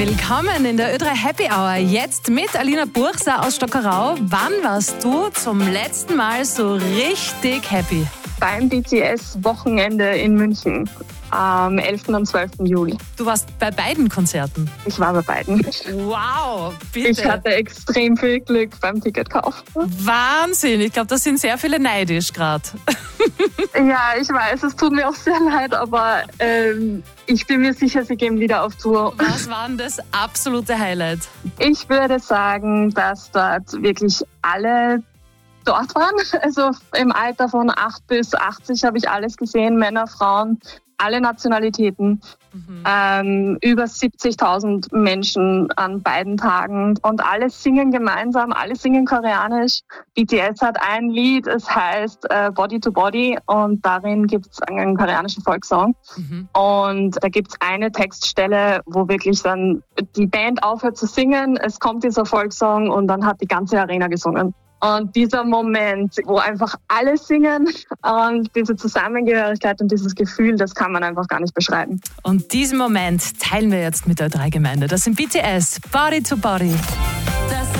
Willkommen in der Ö3 Happy Hour. Jetzt mit Alina Burchser aus Stockerau. Wann warst du zum letzten Mal so richtig happy? Beim BTS-Wochenende in München am 11. und 12. Juli. Du warst bei beiden Konzerten? Ich war bei beiden. Wow, bitte. Ich hatte extrem viel Glück beim Ticketkauf. Wahnsinn, ich glaube, da sind sehr viele neidisch gerade. Ja, ich weiß, es tut mir auch sehr leid, aber ich bin mir sicher, sie gehen wieder auf Tour. Was war denn das absolute Highlight? Ich würde sagen, dass dort wirklich alle dort waren. Also im Alter von 8 bis 80 habe ich alles gesehen, Männer, Frauen, alle Nationalitäten. Über 70.000 Menschen an beiden Tagen und alle singen gemeinsam, alle singen koreanisch. BTS hat ein Lied, es heißt Body to Body und darin gibt es einen koreanischen Volkssong. Und da gibt es eine Textstelle, wo wirklich dann die Band aufhört zu singen, es kommt dieser Volkssong und dann hat die ganze Arena gesungen. Und dieser Moment, wo einfach alle singen und diese Zusammengehörigkeit und dieses Gefühl, das kann man einfach gar nicht beschreiben. Und diesen Moment teilen wir jetzt mit der Ö3-Gemeinde. Das sind BTS, Body to Body.